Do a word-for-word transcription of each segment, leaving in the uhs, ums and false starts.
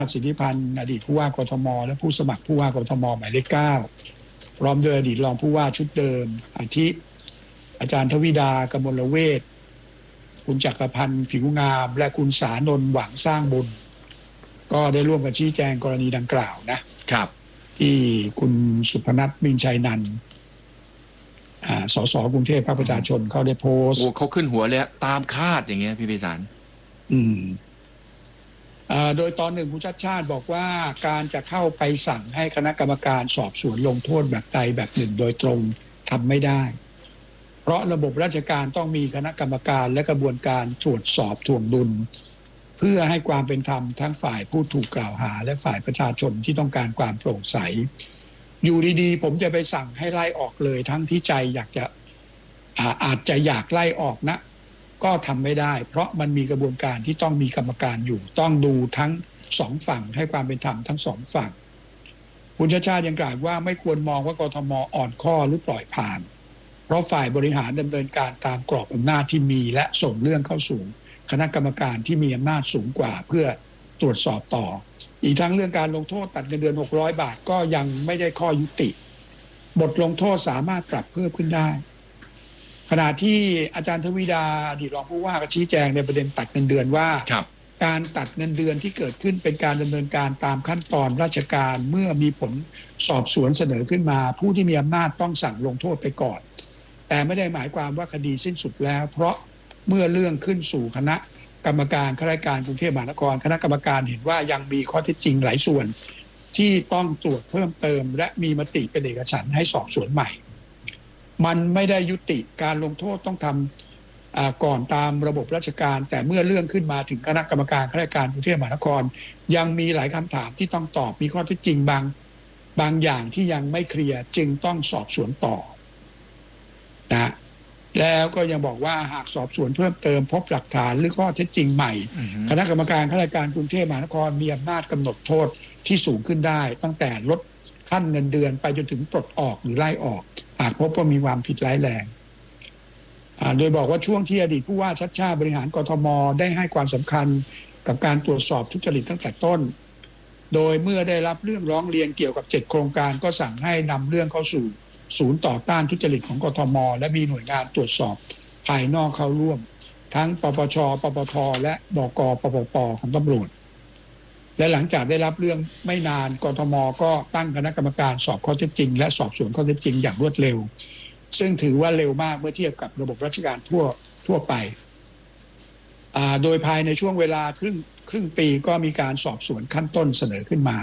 สิทธิพันธ์อดีตผู้ว่ากทมและผู้สมัครผู้ว่ากทมหมายเลขเก้าพร้อมด้วยอดีตรองผู้ว่าชุดเดิมอาทิอาจารย์ทวิดากมลเวชคุณจักรพันธ์ผิวงามและคุณสานนท์หวังสร้างบุญก็ได้ร่วมกันชี้แจงกรณีดังกล่าวนะครับที่คุณสุพนัทมินชัยนันท์สสกรุงเทพพรรคประชาชนเขาได้โพสต์โอ้เขาขึ้นหัวเลยตามคาดอย่างเงี้ยพี่พิสารอืมโดยตอนหนึ่งคุณชัดชาติบอกว่าการจะเข้าไปสั่งให้คณะกรรมการสอบสวนลงโทษแบบใดแบบหนึ่งโดยตรงทำไม่ได้เพราะระบบราชการต้องมีคณะกรรมการและกระบวนการตรวจสอบถ่วงดุลเพื่อให้ความเป็นธรรมทั้งฝ่ายผู้ถูกกล่าวหาและฝ่ายประชาชนที่ต้องการความโปร่งใสอยู่ดีๆผมจะไปสั่งให้ไล่ออกเลยทั้งที่ใจอยากจะ อา, อาจจะอยากไล่ออกนะก็ทำไม่ได้เพราะมันมีกระบวนการที่ต้องมีกรรมการอยู่ต้องดูทั้งสองฝั่งให้ความเป็นธรรมทั้งสองฝั่งคุณชาติชาติยังกล่าวว่าไม่ควรมองว่ากทมอ่อนข้อหรือปล่อยผ่านเพราะฝ่ายบริหารดำเนินการตามกรอบอำนาจที่มีและส่งเรื่องเข้าสู่คณะกรรมการที่มีอำนาจสูงกว่าเพื่อตรวจสอบต่ออีกทั้งเรื่องการลงโทษตัดเงินเดือนหกร้อยบาทก็ยังไม่ได้ข้อยุติบทลงโทษสามารถปรับเพิ่มขึ้นได้ขณะที่อาจารย์ทวีดาอดีตรองผู้ว่าก็ชี้แจงในประเด็นตัดเงินเดือนว่าการตัดเงินเดือนที่เกิดขึ้นเป็นการดำเนินการตามขั้นตอนราชการเมื่อมีผลสอบสวนเสนอขึ้นมาผู้ที่มีอำนาจต้องสั่งลงโทษไปก่อนแต่ไม่ได้หมายความว่าคดีสิ้นสุดแล้วเพราะเมื่อเรื่องขึ้นสู่คณะกรรมการข้าราชการกรุงเทพมหานครคณะกรรมการเห็นว่ายังมีข้อเท็จจริงหลายส่วนที่ต้องตรวจเพิ่มเติมและมีมติเป็นเอกฉันท์ให้สอบสวนใหม่มันไม่ได้ยุติการลงโทษต้องทำก่อนตามระบบราชการแต่เมื่อเรื่องขึ้นมาถึงคณะกรรมการข้าราชการกรุงเทพมหานครยังมีหลายคำถามที่ต้องตอบมีข้อเท็จจริงบางบางอย่างที่ยังไม่เคลียร์จึงต้องสอบสวนต่อนะแล้วก็ยังบอกว่าหากสอบสวนเพิ่มเติมพบหลักฐานหรือข้อเท็จจริงใหม่ uh-huh. คณะกรรมการข้าราชการกรุงเทพมหานครมีอำนาจกำหนดโทษที่สูงขึ้นได้ตั้งแต่ลดขั้นเงินเดือนไปจนถึงปลดออกหรือไล่ออกหากพบว่ามีความผิดร้ายแรงโดยบอกว่าช่วงที่อดีตผู้ว่าชัชชาติบริหารกทมได้ให้ความสำคัญกับการตรวจสอบทุจริตตั้งแต่ต้นโดยเมื่อได้รับเรื่องร้องเรียนเกี่ยวกับเจ็ดโครงการก็สั่งให้นำเรื่องเข้าสู่ศูนย์ต่อต้านทุจริตของกทมและมีหน่วยงานตรวจสอบภายนอกเข้าร่วมทั้งปปชปปทและบกปปปของตำรวจและหลังจากได้รับเรื่องไม่นานกทมก็ตั้งคณะกรรมการสอบข้อเท็จจริงและสอบสวนข้อเท็จจริงอย่างรวดเร็วซึ่งถือว่าเร็วมากเมื่อเทียบกับระบบราชการทั่วทั่วไปโดยภายในช่วงเวลาครึ่งครึ่งปีก็มีการสอบสวนขั้นต้นเสนอขึ้นมา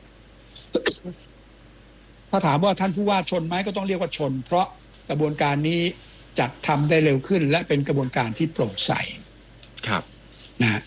ถ้าถามว่าท่านผู้ว่าชนไหมก็ต้องเรียกว่าชนเพราะกระบวนการนี้จัดทำได้เร็วขึ้นและเป็นกระบวนการที่โปร่งใสครับนะ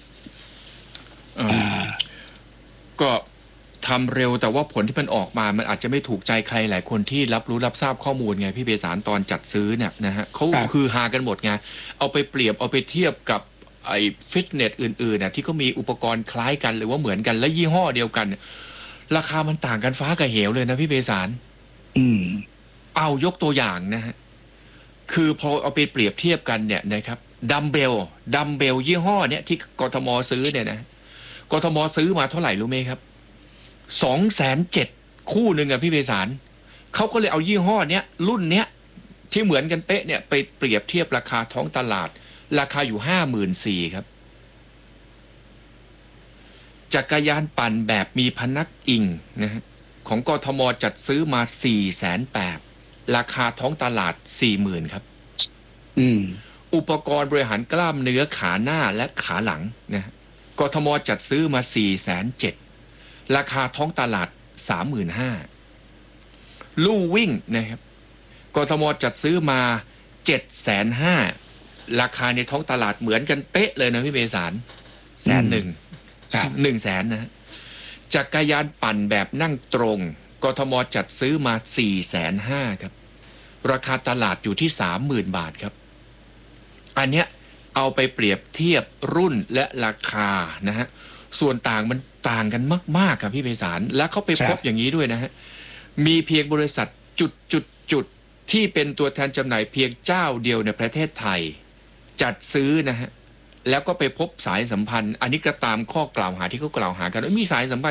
ก็ทำเร็วแต่ว่าผลที่มันออกมามันอาจจะไม่ถูกใจใครหลายคนที่รับรู้รับทราบข้อมูลไงพี่เบสารตอนจัดซื้อเนี่ยนะฮะเขาคือหากันหมดไงเอาไปเปรียบเอาไปเทียบกับไอ้ฟิตเนสอื่นๆเนี่ยที่เขามีอุปกรณ์คล้ายกันหรือว่าเหมือนกันและยี่ห้อเดียวกันราคามันต่างกันฟ้ากับเหวเลยนะพี่เบสารอืมเอายกตัวอย่างนะฮะคือพอเอาไปเปรียบเทียบกันเนี่ยนะครับดัมเบลดัมเบลยี่ห้อเนี่ยที่กทมซื้อเนี่ยนะกทมซื้อมาเท่าไหร่รู้ไหมครับสองแสนเจ็ดคู่หนึ่งอะพี่เบสารเขาก็เลยเอายี่ห้อเนี้ยรุ่นเนี้ยที่เหมือนกันเป๊ะเนี่ยไปเปรียบเทียบราคาท้องตลาดราคาอยู่ห้าหมื่นสี่ครับจักรยานปั่นแบบมีพนักอิงนะฮะของกทมจัดซื้อมาสี่แสนแปดราคาท้องตลาดสี่หมื่นครับอืมอุปกรณ์บริหารกล้ามเนื้อขาหน้าและขาหลังนะกทมจัดซื้อมาสี่แสนเจ็ดราคาท้องตลาด สามหมื่นห้าพัน ลู่วิ่งนะครับกทมจัดซื้อมา เจ็ดแสนห้าหมื่น ราคาในท้องตลาดเหมือนกันเป๊ะเลยนะพี่เบสารแสนหนึ่งหนึ่งแสนนะจักรยานปั่นแบบนั่งตรงกทมจัดซื้อมา สี่แสนห้าหมื่น ครับราคาตลาดอยู่ที่ สามหมื่น บาทครับอันเนี้ยเอาไปเปรียบเทียบรุ่นและราคานะฮะส่วนต่างมันต่างกันมากๆครับพี่ไพศาลและเขาไปพบอย่างนี้ด้วยนะฮะมีเพียงบริษัทจุดจุดจุดที่เป็นตัวแทนจำหน่ายเพียงเจ้าเดียวในประเทศไทยจัดซื้อนะฮะแล้วก็ไปพบสายสัมพันธ์อันนี้ก็ตามข้อกล่าวหาที่เขากล่าวหากันว่ามีสายสัมพันธ์